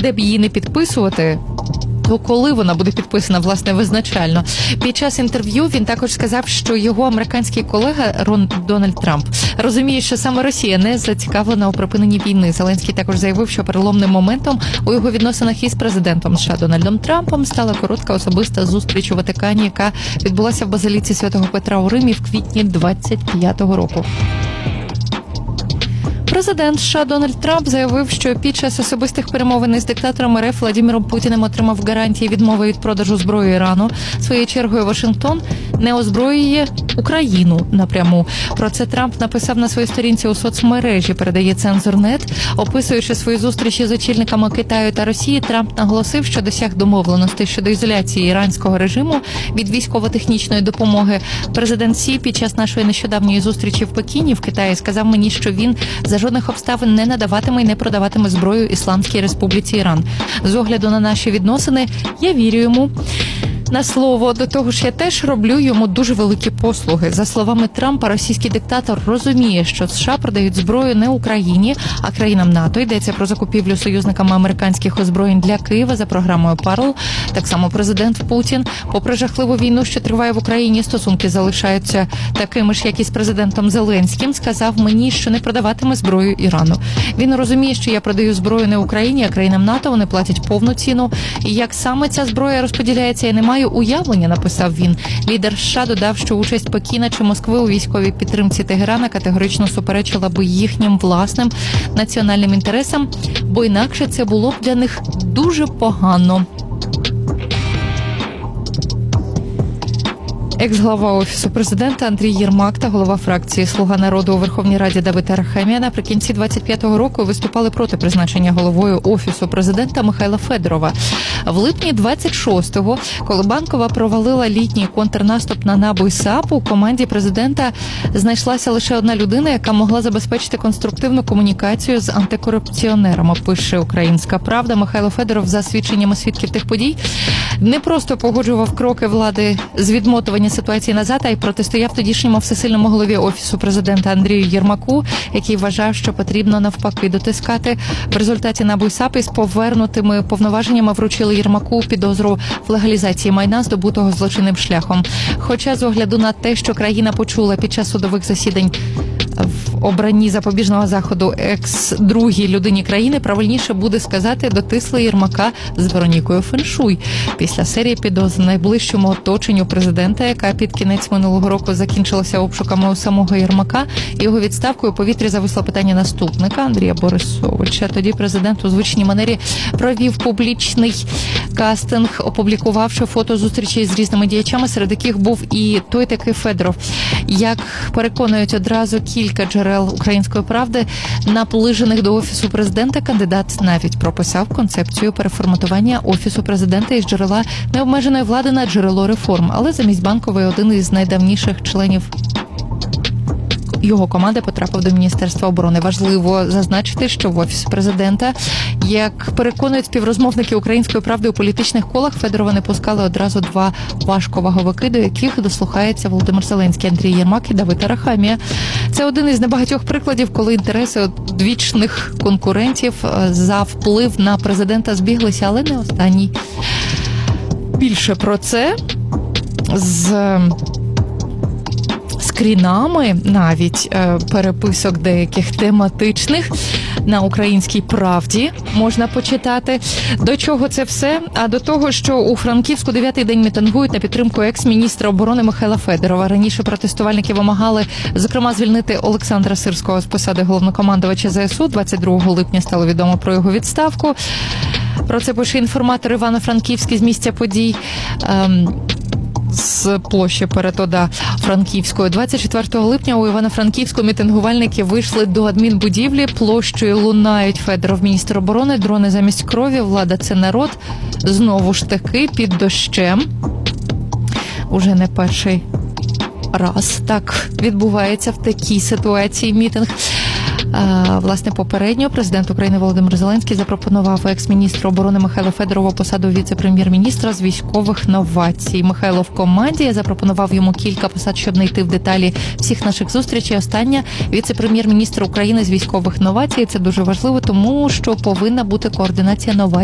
де б її не підписувати, то коли вона буде підписана, власне, визначально. Під час інтерв'ю він також сказав, що його американський колега Дональд Трамп розуміє, що саме Росія не зацікавлена у припиненні війни. Зеленський також заявив, що переломним моментом у його відносинах із президентом США Дональдом Трампом стала коротка особиста зустріч у Ватикані, яка відбулася в базиліці Святого Петра у Римі в квітні 25-го року. Президент США Дональд Трамп заявив, що під час особистих перемовин із диктатором РФ Владимиром Путіним отримав гарантії відмови від продажу зброї Ірану. Своєю чергою Вашингтон не озброює Україну напряму. Про це Трамп написав на своїй сторінці у соцмережі, передає Цензор.нет. Описуючи свої зустрічі з очільниками Китаю та Росії, Трамп наголосив, що досяг домовленостей щодо ізоляції іранського режиму від військово-технічної допомоги. Президент Сі під час нашої нещодавньої зустрічі в Пекіні в Китаї сказав мені, що він за жодних обставин не надаватиме і не продаватиме зброю Ісламській Республіці Іран. З огляду на наші відносини, я вірю йому на слово. До того ж, я теж роблю йому дуже великі послуги. За словами Трампа, російський диктатор розуміє, що США продають зброю не Україні, а країнам НАТО. Йдеться про закупівлю союзниками американських озброєнь для Києва за програмою Парл. Так само президент Путін, попри жахливу війну, що триває в Україні, стосунки залишаються такими ж, як і з президентом Зеленським, сказав мені, що не продаватиме зброю Ірану. Він розуміє, що я продаю зброю не Україні, а країнам НАТО. Вони платять повну ціну. І як саме ця зброя розподіляється, я не маю уявлення, написав він. Лідер США додав, що участь Пекіна чи Москви у військовій підтримці Тегерана категорично суперечила би їхнім власним національним інтересам, бо інакше це було б для них дуже погано. Екс-глава Офісу президента Андрій Єрмак та голова фракції «Слуга народу» у Верховній Раді Давид Арахамія наприкінці 25-го року виступали проти призначення головою Офісу президента Михайла Федорова. В липні 26-го, коли Банкова провалила літній контрнаступ на НАБУ і САП, у команді президента знайшлася лише одна людина, яка могла забезпечити конструктивну комунікацію з антикорупціонерами, пише «Українська правда». Михайло Федоров, за свідченнями свідків тих подій, не просто погоджував кроки влади з відмотування ситуації назад, а й протистояв тодішньому всесильному голові Офісу президента Андрію Єрмаку, який вважав, що потрібно навпаки дотискати. В результаті НАБУ і САП із повернутими повноваженнями вручили Єрмаку підозру в легалізації майна, здобутого злочинним шляхом. Хоча з огляду на те, що країна почула під час судових засідань в обранні запобіжного заходу екс-другій людині країни, правильніше буде сказати, дотисли Єрмака з Веронікою Феншуй. Після серії підозр найближчому оточенню президента, яка під кінець минулого року закінчилася обшуками у самого Єрмака, його відставкою у повітрі зависло питання наступника Андрія Борисовича. Тоді президент у звичній манері провів публічний кастинг, опублікувавши фото зустрічей з різними діячами, серед яких був і той такий Федоров. Як переконують одразу кілька джерел «Української правди», наближених до Офісу президента, кандидат навіть прописав концепцію переформатування Офісу президента із джерела необмеженої влади на джерело реформ. Але замість Банкової один із найдавніших членів його команди потрапив до Міністерства оборони. Важливо зазначити, що в Офісі президента, як переконують співрозмовники «Української правди», у політичних колах Федорова не пускали одразу два важковаговики, до яких дослухається Володимир Зеленський, Андрій Єрмак і Давид Арахамія. Це один із небагатьох прикладів, коли інтереси одвічних конкурентів за вплив на президента збіглися, але не останній. Більше про це з скрінами навіть переписок деяких тематичних на «Українській правді» можна почитати. До чого це все? А до того, що у Франківську 9-й день мітингують на підтримку екс-міністра оборони Михайла Федорова. Раніше протестувальники вимагали, зокрема, звільнити Олександра Сирського з посади головнокомандувача ЗСУ. 22 липня стало відомо про його відставку. Про це пише інформатор Івано-Франківський з місця подій. З площі перед ОДА Франківської. 24 липня у Івано-Франківську мітингувальники вийшли до адмінбудівлі. Площею лунають Федоров, міністр оборони, дрони замість крові, влада – це народ. Знову ж таки під дощем. Уже не перший раз так відбувається в такій ситуації мітинг. Власне, попередньо президент України Володимир Зеленський запропонував екс-міністру оборони Михайлу Федорову посаду віце-прем'єр-міністра з військових новацій. Михайло в команді. Я запропонував йому кілька посад, щоб не йти в деталі всіх наших зустрічей. Остання – віце-прем'єр-міністр України з військових новацій. Це дуже важливо, тому що повинна бути координація новацій